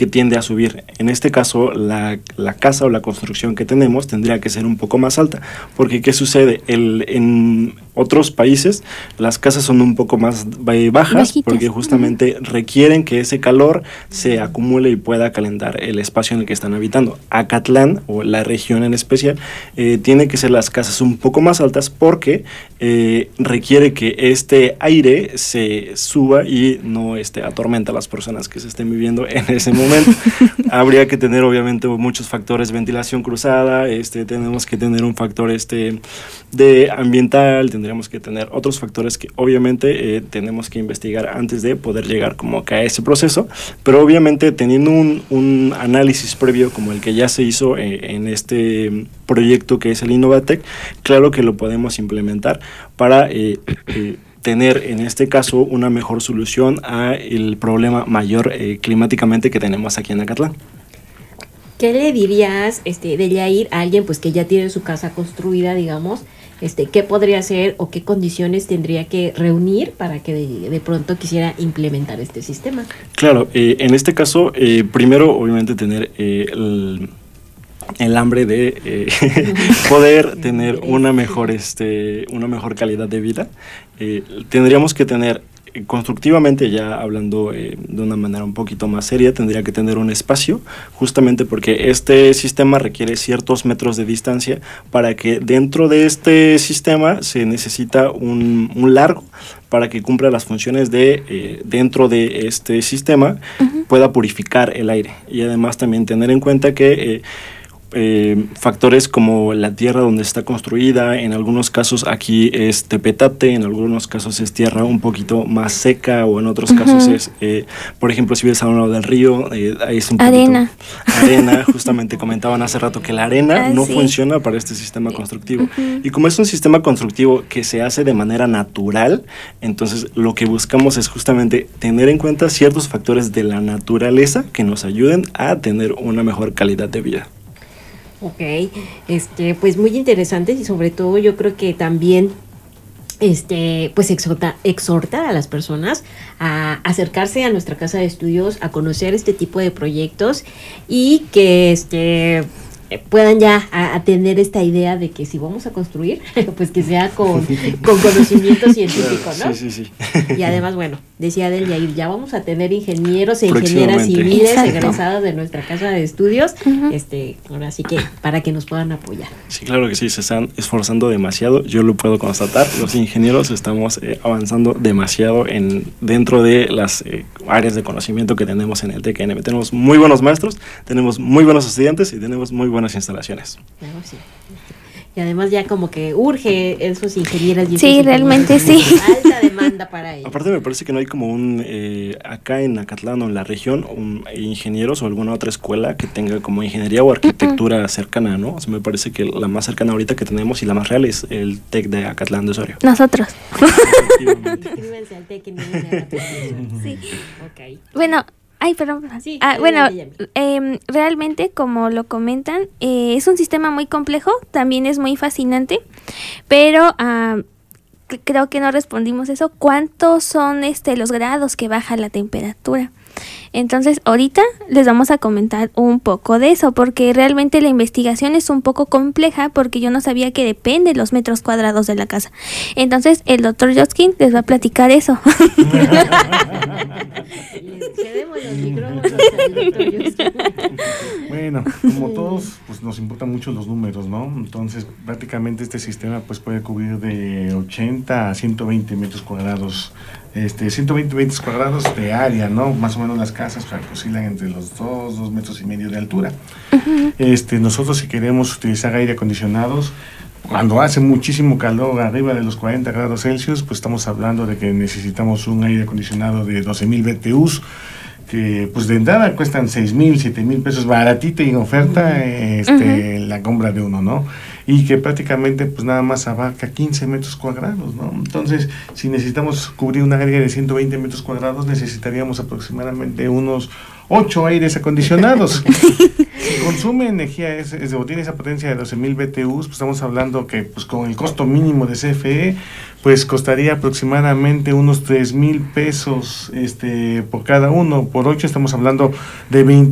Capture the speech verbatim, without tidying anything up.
que tiende a subir. En este caso, la, la casa o la construcción que tenemos tendría que ser un poco más alta, porque ¿qué sucede? El, en otros países las casas son un poco más bajas, bajitas, porque justamente uh-huh. requieren que ese calor se acumule y pueda calentar el espacio en el que están habitando. Acatlán, o la región en especial, eh, tiene que ser las casas un poco más altas porque eh, requiere que este aire se suba y no este, atormenta a las personas que se estén viviendo en ese momento. Habría que tener obviamente muchos factores, ventilación cruzada, este, tenemos que tener un factor este, de ambiental, tendríamos que tener otros factores que obviamente eh, tenemos que investigar antes de poder llegar como que a ese proceso, pero obviamente teniendo un, un análisis previo como el que ya se hizo eh, en este proyecto que es el Innovatec, claro que lo podemos implementar para eh, eh, tener en este caso una mejor solución a el problema mayor eh, climáticamente que tenemos aquí en Acatlán. ¿Qué le dirías este, de Yair a alguien pues que ya tiene su casa construida, digamos? Este, ¿qué podría hacer o qué condiciones tendría que reunir para que de, de pronto quisiera implementar este sistema? Claro, eh, en este caso, eh, primero obviamente tener eh, el, el hambre de eh, poder tener una mejor, este, una mejor calidad de vida. Eh, tendríamos que tener constructivamente, ya hablando eh, de una manera un poquito más seria, tendría que tener un espacio, justamente porque este sistema requiere ciertos metros de distancia para que dentro de este sistema se necesita un, un largo para que cumpla las funciones de eh, dentro de este sistema, uh-huh. pueda purificar el aire, y además también tener en cuenta que eh, Eh, factores como la tierra donde está construida, en algunos casos aquí es tepetate, en algunos casos es tierra un poquito más seca, o en otros uh-huh. casos es, eh, por ejemplo, si ves a un lado del río, eh, ahí es un poquito arena. Arena, justamente comentaban hace rato que la arena ah, no sí. funciona para este sistema constructivo. Uh-huh. Y como es un sistema constructivo que se hace de manera natural, entonces lo que buscamos es justamente tener en cuenta ciertos factores de la naturaleza que nos ayuden a tener una mejor calidad de vida. Ok, este, pues muy interesantes, y sobre todo yo creo que también este, pues exhorta, exhorta a las personas a acercarse a nuestra casa de estudios, a conocer este tipo de proyectos, y que este puedan ya a, a tener esta idea de que si vamos a construir, pues que sea con, con conocimiento científico, ¿no? Sí, sí, sí. Y además, bueno, decía del Yair, ya vamos a tener ingenieros e ingenieras civiles Exacto. egresados de nuestra casa de estudios, uh-huh. este, ahora sí que para que nos puedan apoyar. Sí, claro que sí, se están esforzando demasiado, yo lo puedo constatar, los ingenieros estamos eh, avanzando demasiado en dentro de las eh, áreas de conocimiento que tenemos en el T K N M. Tenemos muy buenos maestros, tenemos muy buenos estudiantes y tenemos muy buenas instalaciones. Claro, sí. Y además ya como que urge esos ingenieros. Y esos sí, ingenieros, realmente sí. Alta demanda para ellos. Aparte me parece que no hay como un, eh, acá en Acatlán o en la región, un, ingenieros o alguna otra escuela que tenga como ingeniería o arquitectura uh-huh. cercana, ¿no? O sea, me parece que la más cercana ahorita que tenemos y la más real es el TEC de Acatlán de Osorio. Nosotros. Inscríbanse al TEC en Acatlán de Osorio. Sí. Ok. Bueno, Ay, perdón. Sí, ah, sí, bueno, llame, llame. Eh, realmente, como lo comentan, eh, es un sistema muy complejo, también es muy fascinante, pero uh, c- creo que no respondimos eso. ¿Cuántos son este los grados que baja la temperatura? Entonces, ahorita les vamos a comentar un poco de eso, porque realmente la investigación es un poco compleja, porque yo no sabía que depende de los metros cuadrados de la casa. Entonces, el doctor Joskin les va a platicar eso. Cedemos los micrófonos al doctor Joskin. Bueno, como todos, pues nos importan mucho los números, ¿no? Entonces, prácticamente este sistema pues puede cubrir de ochenta a ciento veinte metros cuadrados. Este, ciento veinte metros cuadrados de área, ¿no? Más o menos las casas oscilan entre los dos, dos metros y medio de altura. Uh-huh. Este, nosotros si queremos utilizar aire acondicionados, cuando hace muchísimo calor, arriba de los cuarenta grados Celsius, pues estamos hablando de que necesitamos un aire acondicionado de doce mil B T Us, que pues de entrada cuestan seis mil, siete mil pesos, baratita y en oferta, este, uh-huh. la compra de uno, ¿no? Y que prácticamente pues nada más abarca quince metros cuadrados, ¿no? Entonces, si necesitamos cubrir una área de ciento veinte metros cuadrados, necesitaríamos aproximadamente unos ocho aires acondicionados. Si consume energía, es, es, o tiene esa potencia de doce mil B T Us, pues estamos hablando que pues con el costo mínimo de C F E, pues costaría aproximadamente unos tres mil pesos este, por cada uno. Por ocho estamos hablando de veinte